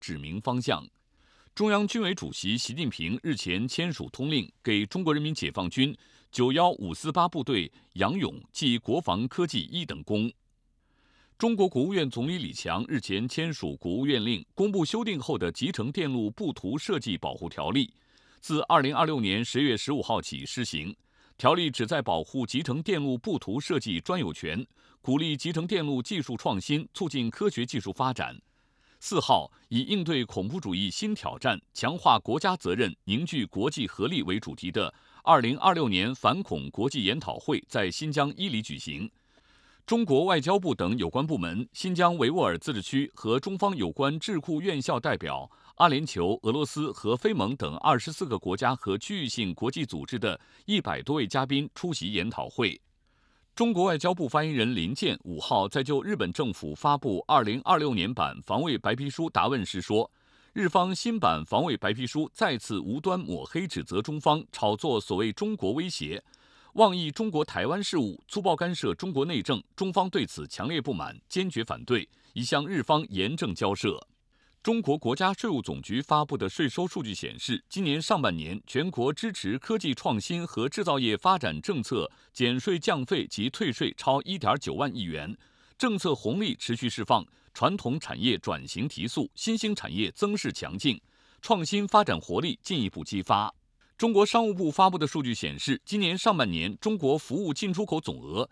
指明方向。中央军委主席习近平日前签署通令，给中国人民解放军91548部队杨勇记国防科技1等功。中国国务院总理李强日前签署国务院令，公布修订后的《集成电路布图设计保护条例》，自2026年10月15号起施行。条例旨在保护集成电路布图设计专有权，鼓励集成电路技术创新，促进科学技术发展。4号以应对恐怖主义新挑战、强化国家责任、凝聚国际合力为主题的2026年反恐国际研讨会在新疆伊犁举行。中国外交部等有关部门、新疆维吾尔自治区和中方有关智库院校代表、阿联酋、俄罗斯和非盟等24个国家和区域性国际组织的100多位嘉宾出席研讨会。中国外交部发言人林健5号在就日本政府发布2026年版防卫白皮书答问时说，日方新版防卫白皮书再次无端抹黑指责中方炒作所谓中国威胁，妄议中国台湾事务，粗暴干涉中国内政，中方对此强烈不满，坚决反对，已向日方严正交涉。中国国家税务总局发布的税收数据显示，今年上半年全国支持科技创新和制造业发展政策减税降费及退税超1.9万亿元，政策红利持续释放，传统产业转型提速，新兴产业增势强劲，创新发展活力进一步激发。中国商务部发布的数据显示，今年上半年中国服务进出口总额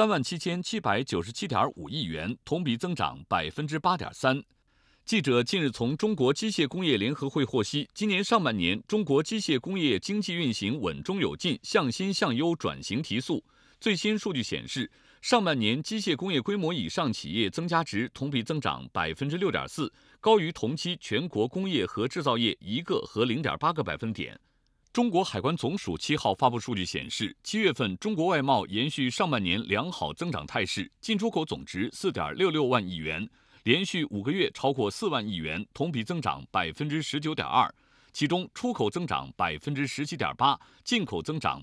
37797.5亿元，同比增长8.3%。记者近日从中国机械工业联合会获悉，今年上半年中国机械工业经济运行稳中有进，向新向优转型提速。最新数据显示，上半年机械工业规模以上企业增加值同比增长6.4%，高于同期全国工业和制造业1个和0.8个百分点。中国海关总署7号发布数据显示，7月份中国外贸延续上半年良好增长态势，进出口总值4.66万亿元。连续5个月超过4万亿元，同比增长19.2%，其中出口增长17.8%，进口增长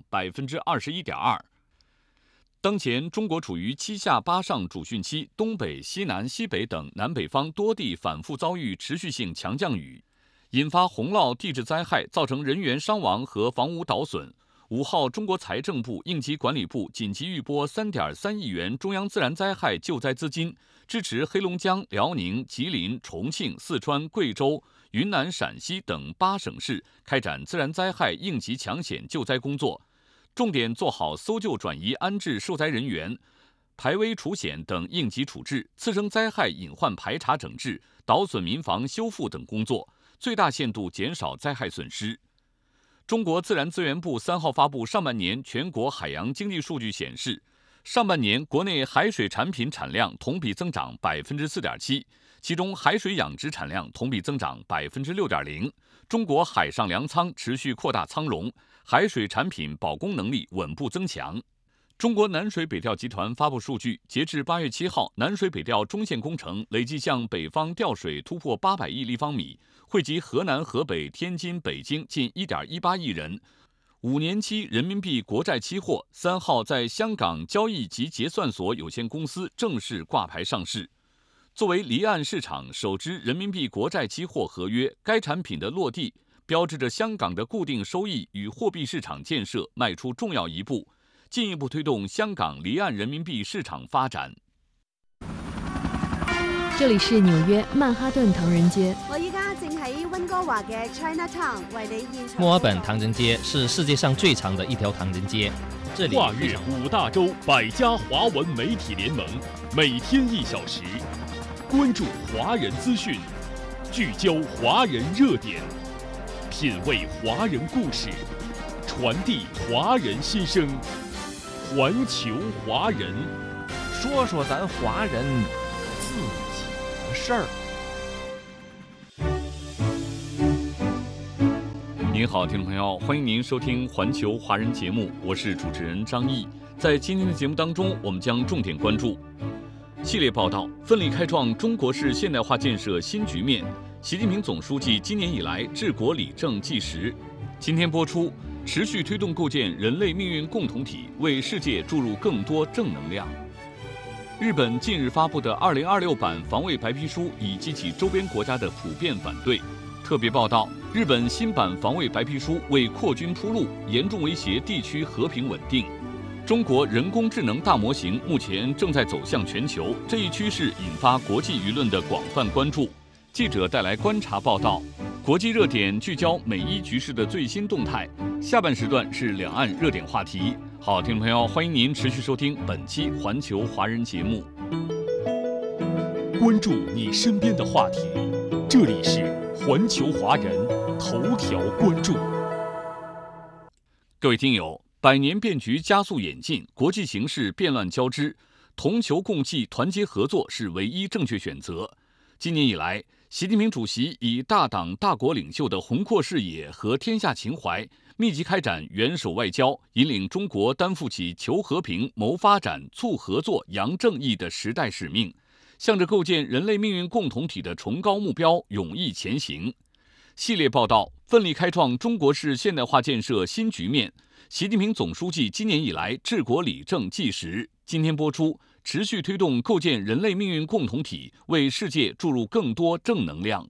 21.2%。当前中国处于7下8上主汛期，东北、西南、西北等南北方多地反复遭遇持续性强降雨，引发洪涝地质灾害，造成人员伤亡和房屋倒损。5号，中国财政部、应急管理部紧急预拨3.3亿元中央自然灾害救灾资金，支持黑龙江、辽宁、吉林、重庆、四川、贵州、云南、陕西等8省市开展自然灾害应急抢险救灾工作，重点做好搜救转移安置受灾人员、排危除险等应急处置、次生灾害隐患排查整治、倒损民房修复等工作，最大限度减少灾害损失。中国自然资源部3号发布上半年全国海洋经济数据显示，上半年国内海水产品产量同比增长4.7%，其中海水养殖产量同比增长6.0%。中国海上粮仓持续扩大仓容，海水产品保供能力稳步增强。中国南水北调集团发布数据，截至8月7号，南水北调中线工程累计向北方调水突破800亿立方米，惠及河南、河北、天津、北京近1.18亿人。5年期人民币国债期货3号在香港交易及结算所有限公司正式挂牌上市。作为离岸市场首支人民币国债期货合约，该产品的落地标志着香港的固定收益与货币市场建设迈出重要一步，进一步推动香港离岸人民币市场发展。 这里是纽约曼哈顿唐人街。 我依家正喺温哥華嘅 Chinatown 為你現場。 墨爾本唐人街是世界上最長的一條唐人街，這裡跨越5大洲100家華文媒體聯盟，每天1小時，關注華人資訊，聚焦華人熱點，品味華人故事，傳遞華人心聲，環球華人， 說說咱華人自己的事兒。 您好，听众朋友，欢迎您收听环球华人节目，我是主持人张毅。在今天的节目当中，我们将重点关注系列报道：奋力开创中国式现代化建设新局面，习近平总书记今年以来治国理政纪实。今天播出，持续推动构建人类命运共同体，为世界注入更多正能量。 日本近日发布的2026版防卫白皮书已激起周边国家的普遍反对。特别报道，日本新版防卫白皮书为扩军铺路，严重威胁地区和平稳定。中国人工智能大模型目前正在走向全球，这一趋势引发国际舆论的广泛关注。记者带来观察报道，国际热点聚焦美伊局势的最新动态。下半时段是两岸热点话题。好，听众朋友，欢迎您持续收听本期《环球华人》节目， 关注你身边的话题。这里是环球华人头条关注。 各位听友，百年变局加速演进，国际形势变乱交织，同求共济、团结合作是唯一正确选择。今年以来，习近平主席以大党大国领袖的宏阔视野和天下情怀，密集开展元首外交，引领中国担负起求和平、谋发展、促合作、扬正义的时代使命，向着构建人类命运共同体的崇高目标勇毅前行。系列报道奋力开创中国式现代化建设新局面，习近平总书记今年以来治国理政纪实。今天播出，持续推动构建人类命运共同体，为世界注入更多正能量。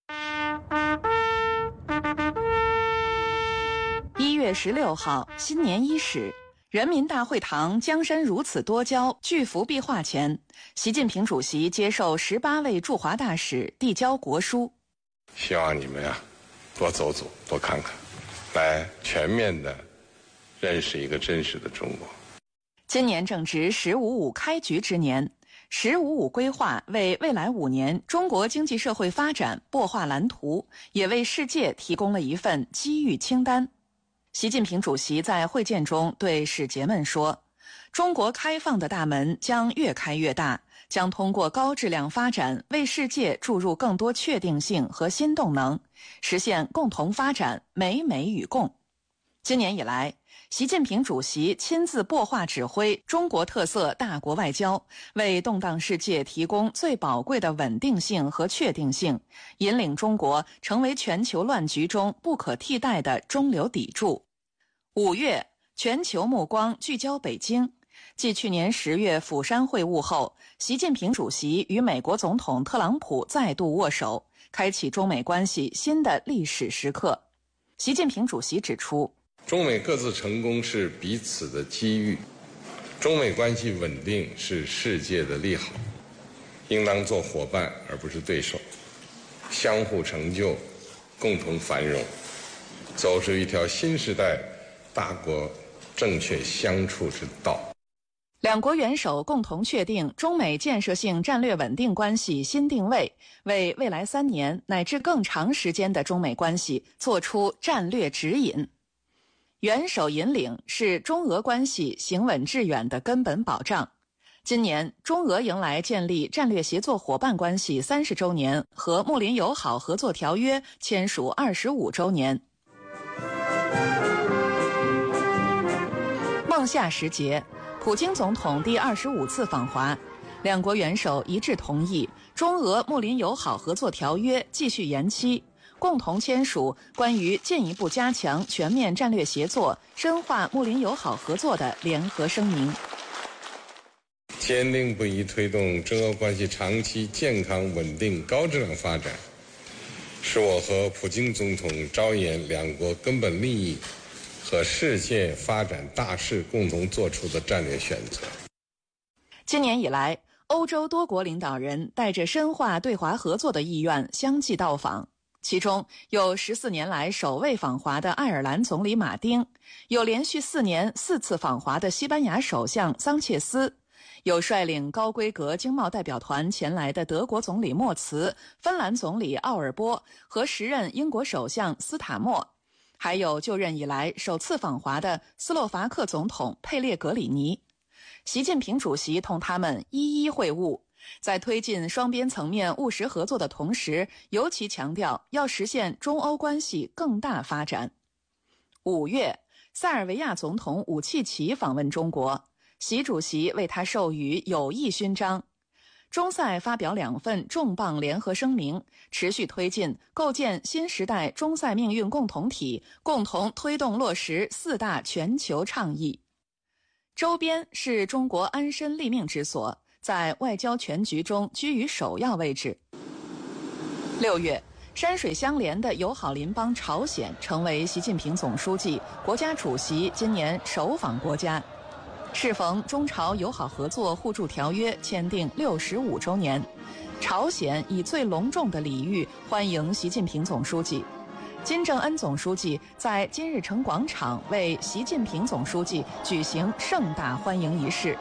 1月16号，新年伊始，人民大会堂江山如此多娇巨幅壁画前，习近平主席接受18位驻华大使递交国书。 希望你们多走走，多看看，来全面的认识一个真实的中国。 今年正值“1055”开局之年，“1055”规划为未来5年中国经济社会发展擘画蓝图，也为世界提供了一份机遇清单。习近平主席在会见中对使节们说，中国开放的大门将越开越大，将通过高质量发展为世界注入更多确定性和新动能，实现共同发展、美美与共。今年以来，习近平主席亲自擘画指挥中国特色大国外交，为动荡世界提供最宝贵的稳定性和确定性，引领中国成为全球乱局中不可替代的中流砥柱。5月，全球目光聚焦北京。继去年10月釜山会晤后，习近平主席与美国总统特朗普再度握手，开启中美关系新的历史时刻。习近平主席指出， 中美各自成功是彼此的机遇，中美关系稳定是世界的利好，应当做伙伴而不是对手，相互成就，共同繁荣，走出一条新时代大国正确相处之道。 两国元首共同确定中美建设性战略稳定关系新定位，为未来3年乃至更长时间的中美关系作出战略指引。元首引领是中俄关系行稳致远的根本保障。今年，中俄迎来建立战略协作伙伴关系30周年和睦邻友好合作条约签署25周年。孟夏时节，普京总统第25次访华，两国元首一致同意中俄睦邻友好合作条约继续延期，共同签署关于进一步加强全面战略协作、深化睦邻友好合作的联合声明。 坚定不移推动中俄关系长期健康稳定高质量发展，是我和普京总统着眼两国根本利益和世界发展大势共同做出的战略选择。 今年以来，欧洲多国领导人带着深化对华合作的意愿相继到访，其中有14年来首位访华的爱尔兰总理马丁，有连续4年4次访华的西班牙首相桑切斯，有率领高规格经贸代表团前来的德国总理默茨、芬兰总理奥尔波和时任英国首相斯塔默，还有就任以来首次访华的斯洛伐克总统佩列格里尼。习近平主席同他们一一会晤，在推进双边层面务实合作的同时，尤其强调要实现中欧关系更大发展。5月，塞尔维亚总统武契奇访问中国，习主席为他授予友谊勋章。中塞发表2份重磅联合声明，持续推进构建新时代中塞命运共同体，共同推动落实4大全球倡议。周边是中国安身立命之所， 在外交全局中居于首要位置。6月，山水相连的友好邻邦朝鲜成为习近平总书记、国家主席今年首访国家。适逢中朝友好合作互助条约签订65周年，朝鲜以最隆重的礼遇欢迎习近平总书记。金正恩总书记在金日成广场为习近平总书记举行盛大欢迎仪式。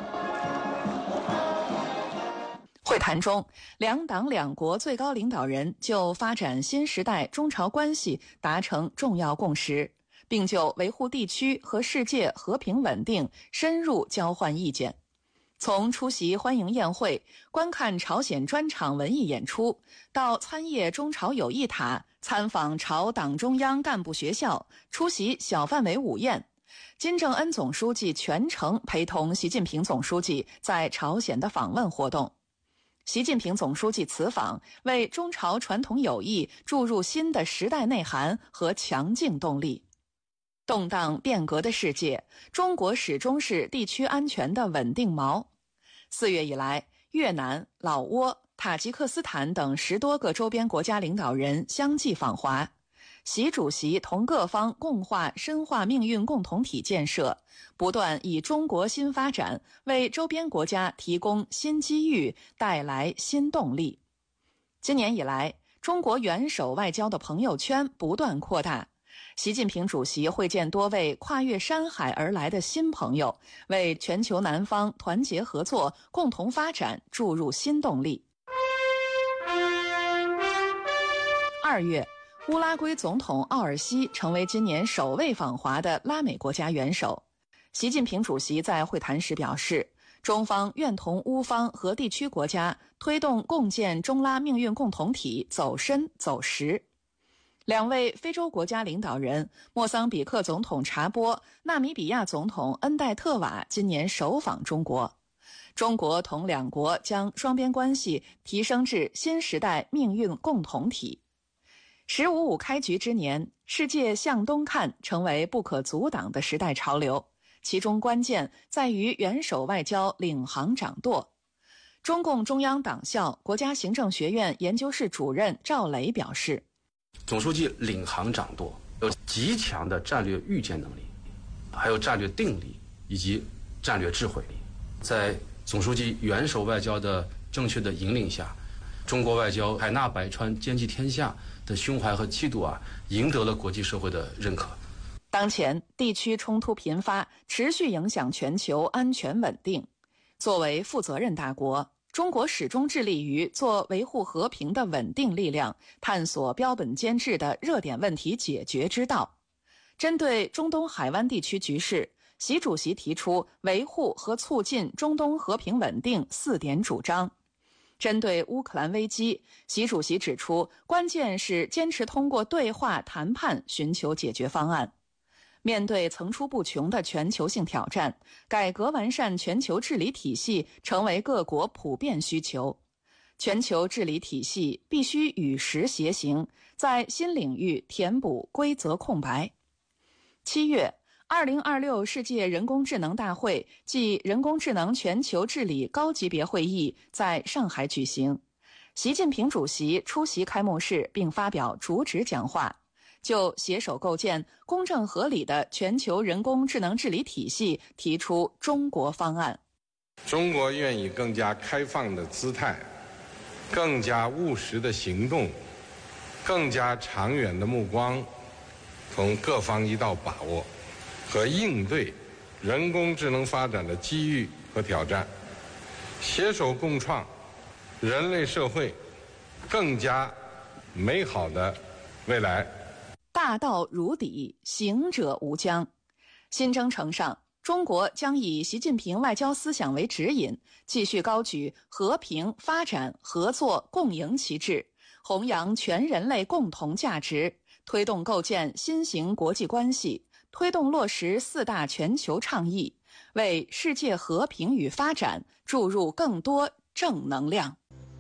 会谈中，两党两国最高领导人就发展新时代中朝关系达成重要共识，并就维护地区和世界和平稳定深入交换意见。从出席欢迎宴会、观看朝鲜专场文艺演出，到参谒中朝友谊塔、参访朝党中央干部学校、出席小范围午宴，金正恩总书记全程陪同习近平总书记在朝鲜的访问活动。习近平总书记此访为中朝传统友谊注入新的时代内涵和强劲动力。动荡变革的世界，中国始终是地区安全的稳定锚。4月以来，越南、老挝、塔吉克斯坦等10多个周边国家领导人相继访华。习主席同各方共话深化命运共同体建设，不断以中国新发展为周边国家提供新机遇，带来新动力。今年以来，中国元首外交的朋友圈不断扩大。习近平主席会见多位跨越山海而来的新朋友，为全球南方团结合作、共同发展注入新动力。2月，乌拉圭总统奥尔西成为今年首位访华的拉美国家元首。习近平主席在会谈时表示，中方愿同乌方和地区国家推动共建中拉命运共同体走深走实。2位非洲国家领导人，莫桑比克总统查波、纳米比亚总统恩戴特瓦今年首访中国。中国同两国将双边关系提升至新时代命运共同体。“15+5”开局之年，世界向东看成为不可阻挡的时代潮流，其中关键在于元首外交领航掌舵。中共中央党校国家行政学院研究室主任赵磊表示， 总书记领航掌舵，有极强的战略预见能力，还有战略定力以及战略智慧。在总书记元首外交的正确的引领下，中国外交海纳百川、兼济天下的胸怀和气度赢得了国际社会的认可。 当前地区冲突频发，持续影响全球安全稳定。作为负责任大国，中国始终致力于做维护和平的稳定力量，探索标本兼治的热点问题解决之道。针对中东海湾地区局势，习主席提出维护和促进中东和平稳定4点主张。针对乌克兰危机，习主席指出，关键是坚持通过对话谈判寻求解决方案。面对层出不穷的全球性挑战，改革完善全球治理体系成为各国普遍需求。全球治理体系必须与时偕行，在新领域填补规则空白。7月，2026世界人工智能大会暨人工智能全球治理高级别会议在上海举行，习近平主席出席开幕式并发表主旨讲话，就携手构建公正合理的全球人工智能治理体系提出中国方案。 中国愿以更加开放的姿态、更加务实的行动、更加长远的目光，同各方一道把握和应对人工智能发展的机遇和挑战，携手共创人类社会更加美好的未来。 大道如砥，行者无疆。新征程上，中国将以习近平外交思想为指引，继续高举和平、发展、合作、共赢旗帜，弘扬全人类共同价值，推动构建新型国际关系，推动落实4大全球倡议，为世界和平与发展注入更多正能量。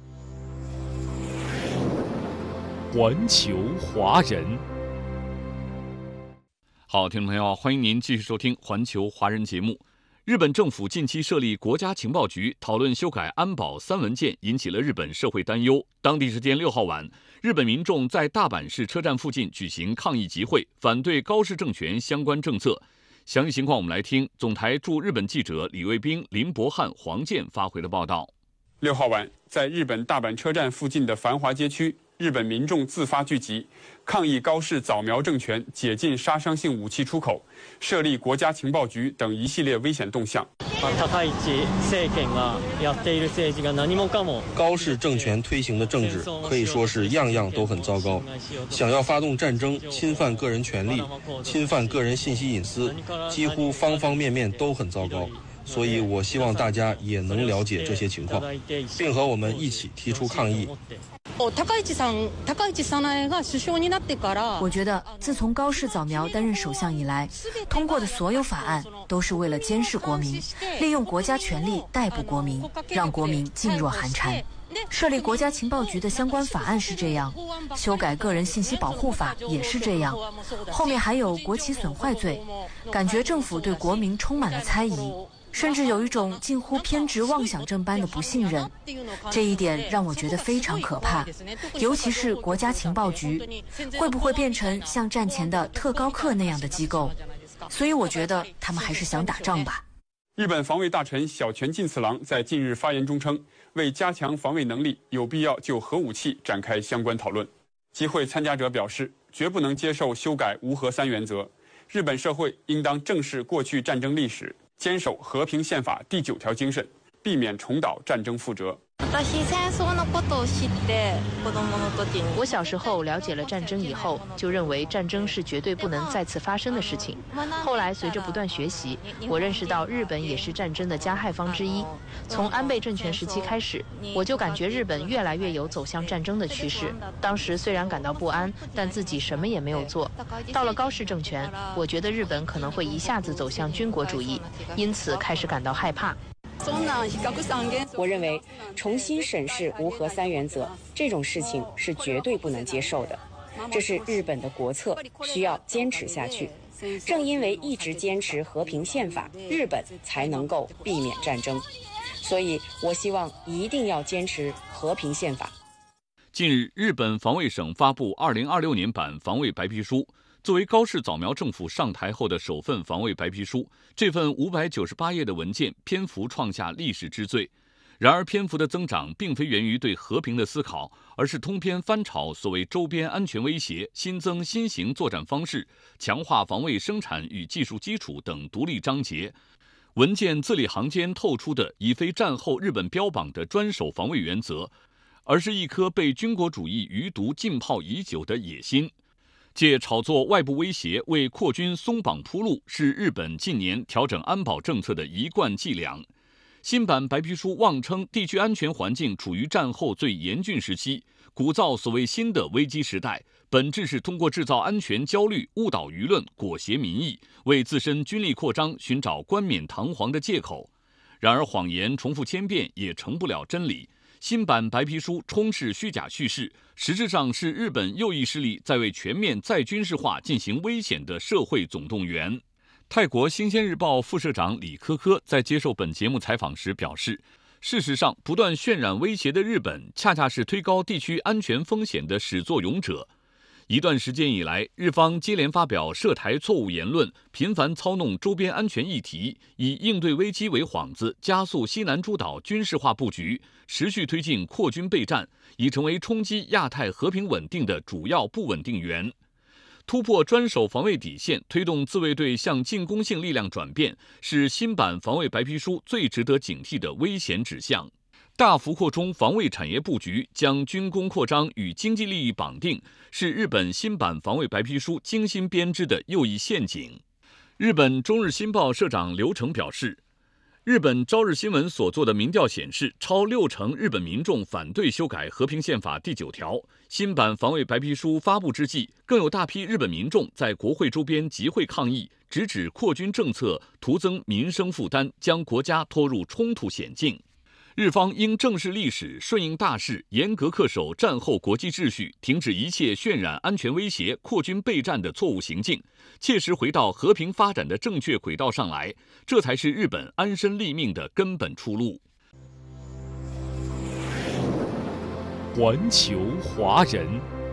环球华人。 好，听众朋友，欢迎您继续收听环球华人节目。 日本政府近期设立国家情报局，讨论修改安保3文件，引起了日本社会担忧。当地时间6号晚，日本民众在大阪市车站附近举行抗议集会，反对高市政权相关政策。详细情况我们来听总台驻日本记者李卫兵、林伯汉、黄健发回的报道。 6号晚，在日本大阪车站附近的繁华街区，日本民众自发聚集，抗议高市早苗政权解禁杀伤性武器出口、设立国家情报局等一系列危险动向。 高市政权推行的政治可以说是样样都很糟糕，想要发动战争、侵犯个人权利、侵犯个人信息隐私，几乎方方面面都很糟糕。所以我希望大家也能了解这些情况，并和我们一起提出抗议。 我觉得自从高市早苗担任首相以来，通过的所有法案都是为了监视国民，利用国家权力逮捕国民，让国民噤若寒蝉。设立国家情报局的相关法案是这样，修改个人信息保护法也是这样，后面还有国旗损坏罪，感觉政府对国民充满了猜疑，甚至有一种近乎偏执妄想症般的不信任，这一点让我觉得非常可怕。尤其是国家情报局，会不会变成像战前的特高课那样的机构？所以我觉得他们还是想打仗吧。 日本防卫大臣小泉进次郎在近日发言中称，为加强防卫能力，有必要就核武器展开相关讨论。集会参加者表示，绝不能接受修改无核3原则，日本社会应当正视过去战争历史，坚守和平宪法第9条精神，避免重蹈战争覆辙。 我小时候了解了战争以后，就认为战争是绝对不能再次发生的事情。后来随着不断学习，我认识到日本也是战争的加害方之一。从安倍政权时期开始，我就感觉日本越来越有走向战争的趋势。当时虽然感到不安，但自己什么也没有做。到了高市政权，我觉得日本可能会一下子走向军国主义，因此开始感到害怕。 我认为重新审视无核3原则这种事情是绝对不能接受的，这是日本的国策，需要坚持下去。正因为一直坚持和平宪法，日本才能够避免战争。所以我希望一定要坚持和平宪法。 近日，日本防卫省发布2026年版防卫白皮书。作为高市早苗政府上台后的首份防卫白皮书，这份598页的文件篇幅创下历史之最。然而，篇幅的增长并非源于对和平的思考，而是通篇翻炒所谓周边安全威胁、新增新型作战方式、强化防卫生产与技术基础等独立章节。文件字里行间透出的已非战后日本标榜的专守防卫原则，而是一颗被军国主义余毒浸泡已久的野心。借炒作外部威胁为扩军松绑铺路，是日本近年调整安保政策的一贯伎俩。新版白皮书妄称地区安全环境处于战后最严峻时期，鼓噪所谓新的危机时代，本质是通过制造安全焦虑、误导舆论、裹挟民意，为自身军力扩张寻找冠冕堂皇的借口。然而谎言重复千遍也成不了真理。新版白皮书充斥虚假叙事，实质上是日本右翼势力在为全面再军事化进行危险的社会总动员。泰国新鲜日报副社长李科科在接受本节目采访时表示，事实上不断渲染威胁的日本，恰恰是推高地区安全风险的始作俑者。一段时间以来，日方接连发表涉台错误言论，频繁操弄周边安全议题，以应对危机为幌子，加速西南诸岛军事化布局，持续推进扩军备战，已成为冲击亚太和平稳定的主要不稳定源。突破专守防卫底线，推动自卫队向进攻性力量转变，是新版防卫白皮书最值得警惕的危险指向。大幅扩充防卫产业布局，将军工扩张与经济利益绑定，是日本新版防卫白皮书精心编织的右翼陷阱。日本中日新报社长刘成表示，日本朝日新闻所做的民调显示，超60%日本民众反对修改和平宪法第9条。新版防卫白皮书发布之际，更有大批日本民众在国会周边集会抗议，直指扩军政策徒增民生负担，将国家拖入冲突险境。 日方应正视历史，顺应大势，严格恪守战后国际秩序，停止一切渲染安全威胁、扩军备战的错误行径，切实回到和平发展的正确轨道上来，这才是日本安身立命的根本出路。 环球华人，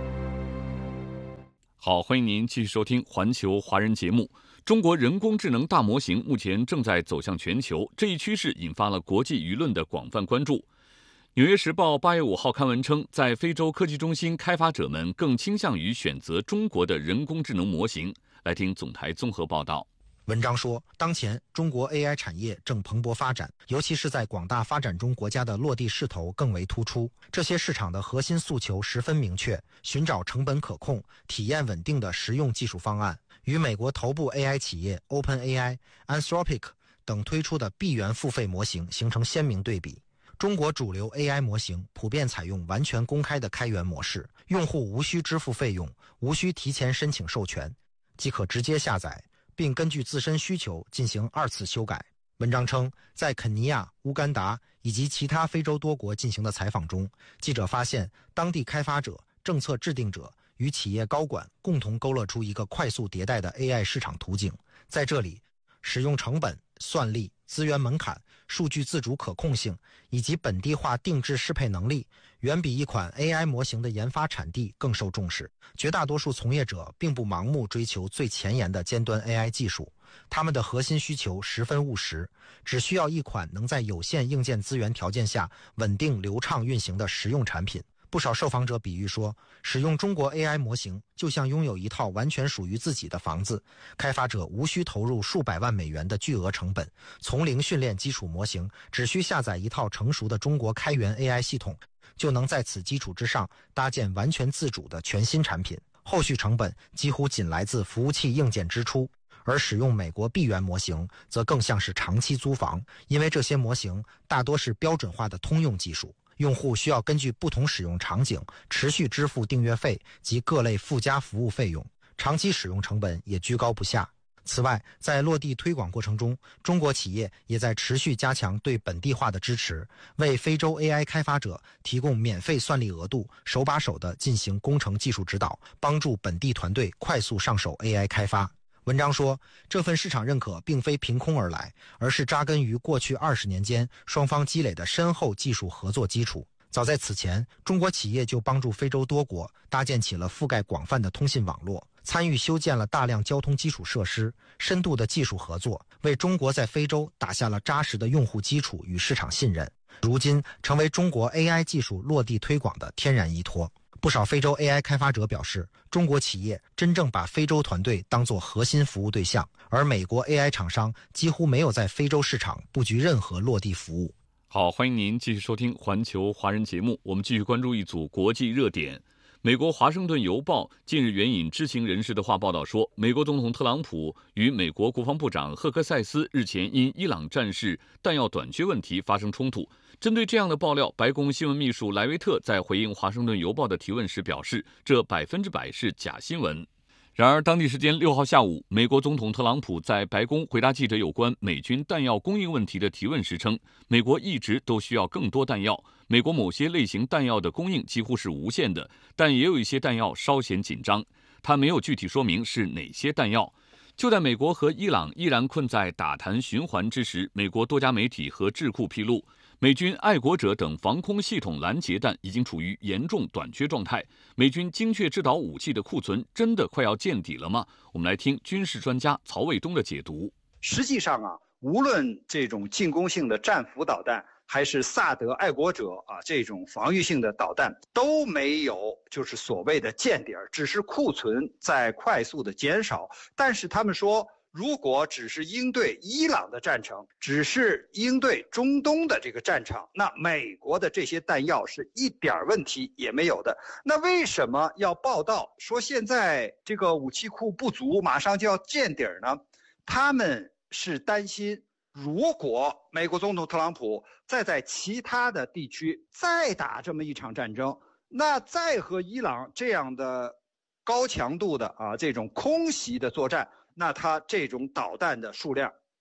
好，欢迎您继续收听环球华人节目。中国人工智能大模型目前正在走向全球，这一趋势引发了国际舆论的广泛关注。《纽约时报》8月5号刊文称，在非洲科技中心，开发者们更倾向于选择中国的人工智能模型。来听总台综合报道。 文章说，当前中国 AI 产业正蓬勃发展，尤其是在广大发展中国家的落地势头更为突出。这些市场的核心诉求十分明确，寻找成本可控、体验稳定的实用技术方案，与美国头部 AI 企业 OpenAI、Anthropic 等推出的闭源付费模型形成鲜明对比。中国主流 AI 模型普遍采用完全公开的开源模式，用户无需支付费用，无需提前申请授权，即可直接下载，并根据自身需求进行2次修改。文章称，在肯尼亚、乌干达以及其他非洲多国进行的采访中，记者发现当地开发者、政策制定者与企业高管共同勾勒出一个快速迭代的 AI 市场图景。在这里，使用成本、算力、资源门槛、数据自主可控性以及本地化定制适配能力，远比一款 AI 模型的研发产地更受重视。绝大多数从业者并不盲目追求最前沿的尖端 AI 技术，他们的核心需求十分务实，只需要一款能在有限硬件资源条件下稳定流畅运行的实用产品。不少受访者比喻说，使用中国 AI 模型就像拥有一套完全属于自己的房子，开发者无需投入数百万美元的巨额成本，从零训练基础模型，只需下载一套成熟的中国开源 AI 系统，就能在此基础之上搭建完全自主的全新产品，后续成本几乎仅来自服务器硬件支出。而使用美国闭源模型则更像是长期租房，因为这些模型大多是标准化的通用技术，用户需要根据不同使用场景持续支付订阅费及各类附加服务费用，长期使用成本也居高不下。此外，在落地推广过程中，中国企业也在持续加强对本地化的支持，为非洲 AI 开发者提供免费算力额度，手把手地进行工程技术指导，帮助本地团队快速上手 AI 开发。文章说，这份市场认可并非凭空而来，而是扎根于过去20年间双方积累的深厚技术合作基础。早在此前，中国企业就帮助非洲多国搭建起了覆盖广泛的通信网络，参与修建了大量交通基础设施，深度的技术合作为中国在非洲打下了扎实的用户基础与市场信任，如今成为中国 AI 技术落地推广的天然依托。不少非洲 AI 开发者表示，中国企业真正把非洲团队当作核心服务对象，而美国 AI 厂商几乎没有在非洲市场布局任何落地服务。 好，欢迎您继续收听环球华人节目，我们继续关注一组国际热点。美国《华盛顿邮报》近日援引知情人士的话报道说，美国总统特朗普与美国国防部长赫克塞斯日前因伊朗战事弹药短缺问题发生冲突。针对这样的爆料，白宫新闻秘书莱维特在回应《华盛顿邮报》的提问时表示，这100%是假新闻。然而，当地时间6号下午，美国总统特朗普在白宫回答记者有关美军弹药供应问题的提问时称，美国一直都需要更多弹药，美国某些类型弹药的供应几乎是无限的，但也有一些弹药稍显紧张。他没有具体说明是哪些弹药。就在美国和伊朗依然困在打谈循环之时，美国多家媒体和智库披露，美军爱国者等防空系统拦截弹已经处于严重短缺状态。美军精确制导武器的库存真的快要见底了吗？我们来听军事专家曹卫东的解读。 实际上无论这种进攻性的战斧导弹，还是萨德爱国者这种防御性的导弹，都没有就是所谓的见底，只是库存在快速的减少。但是他们说，如果只是应对伊朗的战场，只是应对中东的这个战场，那美国的这些弹药是一点问题也没有的。那为什么要报道说现在这个武器库不足，马上就要见底呢？他们是担心，如果美国总统特朗普再在其他的地区再打这么一场战争，那再和伊朗这样的高强度的这种空袭的作战，那他这种导弹的数量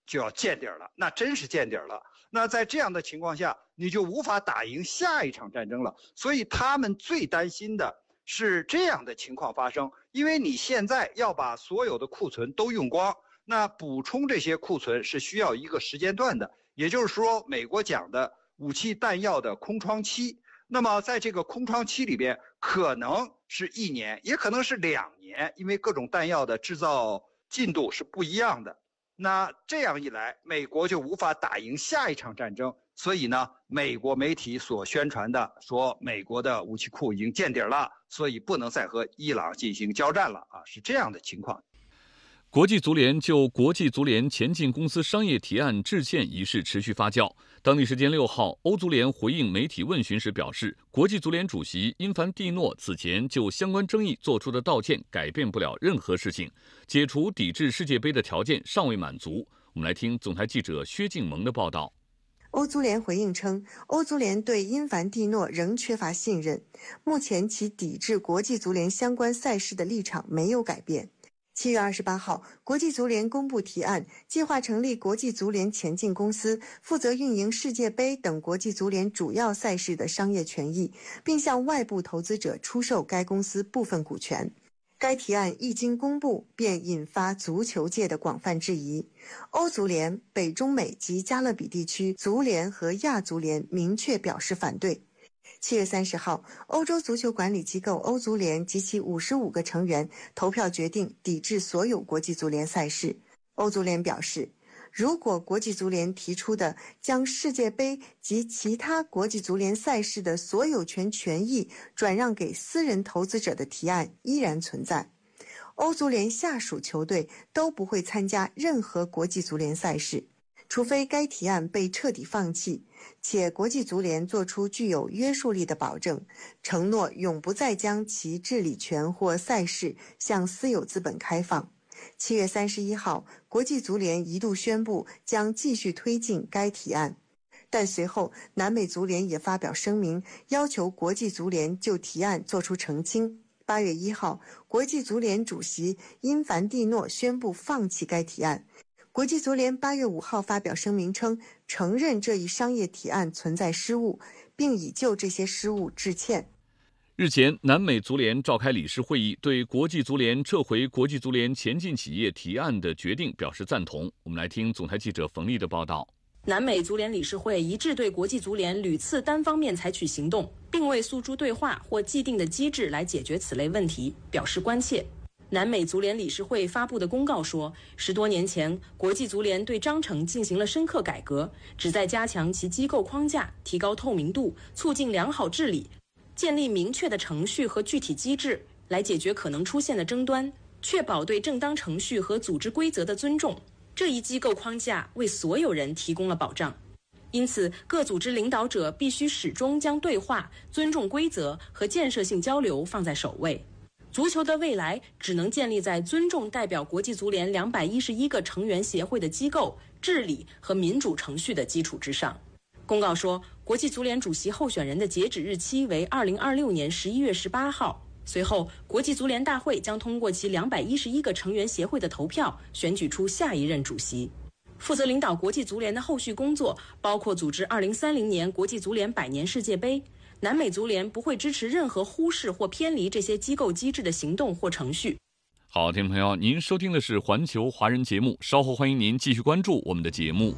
就要见底了，那真是见底了。那在这样的情况下，你就无法打赢下一场战争了。所以他们最担心的是这样的情况发生，因为你现在要把所有的库存都用光，那补充这些库存是需要一个时间段的，也就是说，美国讲的武器弹药的空窗期。那么在这个空窗期里边，可能是1年，也可能是2年，因为各种弹药的制造进度是不一样的。那这样一来，美国就无法打赢下一场战争。所以呢，美国媒体所宣传的说美国的武器库已经见底了，所以不能再和伊朗进行交战了啊，是这样的情况。 国际足联就国际足联前进公司商业提案致歉仪式持续发酵。当地时间6号，欧足联回应媒体问询时表示，国际足联主席因凡蒂诺此前就相关争议做出的道歉改变不了任何事情，解除抵制世界杯的条件尚未满足。我们来听总台记者薛静萌的报道。 欧足联回应称，欧足联对因凡蒂诺仍缺乏信任，目前其抵制国际足联相关赛事的立场没有改变。7月28号，国际足联公布提案，计划成立国际足联前进公司，负责运营世界杯等国际足联主要赛事的商业权益，并向外部投资者出售该公司部分股权。该提案一经公布，便引发足球界的广泛质疑。欧足联、北中美及加勒比地区足联和亚足联明确表示反对。7月30号，欧洲足球管理机构欧足联及其55个成员投票决定抵制所有国际足联赛事。欧足联表示，如果国际足联提出的将世界杯及其他国际足联赛事的所有权权益转让给私人投资者的提案依然存在，欧足联下属球队都不会参加任何国际足联赛事，除非该提案被彻底放弃，且国际足联做出具有约束力的保证，承诺永不再将其治理权或赛事向私有资本开放。7月31号，国际足联一度宣布将继续推进该提案，但随后南美足联也发表声明，要求国际足联就提案作出澄清。8月1号，国际足联主席因凡蒂诺宣布放弃该提案。国际足联8月5号发表声明称，承认这一商业提案存在失误，并已就这些失误致歉。 日前，南美足联召开理事会议，对国际足联撤回国际足联前进企业提案的决定表示赞同。我们来听总台记者冯丽的报道。 南美足联理事会一致对国际足联屡次单方面采取行动，并未诉诸对话或既定的机制来解决此类问题表示关切。南美足联理事会发布的公告说，10多年前，国际足联对章程进行了深刻改革，旨在加强其机构框架，提高透明度，促进良好治理，建立明确的程序和具体机制，来解决可能出现的争端，确保对正当程序和组织规则的尊重。这一机构框架为所有人提供了保障。因此，各组织领导者必须始终将对话、尊重规则和建设性交流放在首位。足球的未来只能建立在尊重代表国际足联211个成员协会的机构、治理和民主程序的基础之上。公告说，国际足联主席候选人的截止日期为2026年11月18号。随后，国际足联大会将通过其211个成员协会的投票，选举出下一任主席。负责领导国际足联的后续工作包括组织2030年国际足联100年世界杯。南美足联不会支持任何忽视或偏离这些机构机制的行动或程序。 好，听众朋友，您收听的是环球华人节目，稍后欢迎您继续关注我们的节目。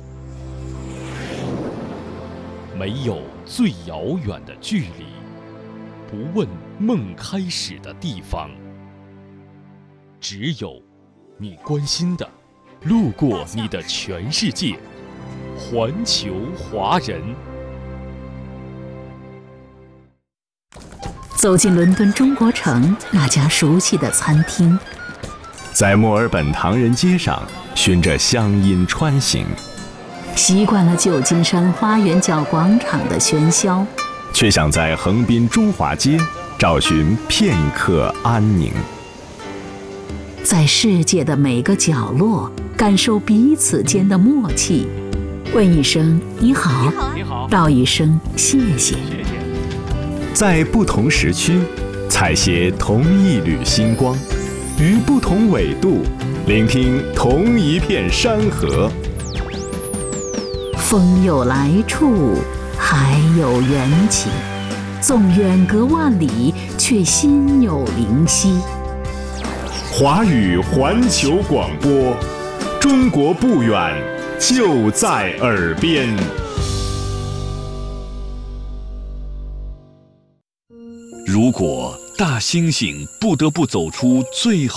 没有最遥远的距离，不问梦开始的地方，只有你关心的，路过你的全世界。环球华人。 走进伦敦中国城那家熟悉的餐厅， 在墨尔本唐人街上循着乡音穿行， 习惯了旧金山花园角广场的喧嚣， 却想在横滨中华街找寻片刻安宁。 在世界的每个角落感受彼此间的默契，问一声你好，道一声谢谢。 在不同时区采撷同一缕星光，于不同纬度聆听同一片山河。 风有来处，海有缘起，纵远隔万里，却心有灵犀。 华语环球广播，中国不远，就在耳边。 如果大猩猩不得不走出最后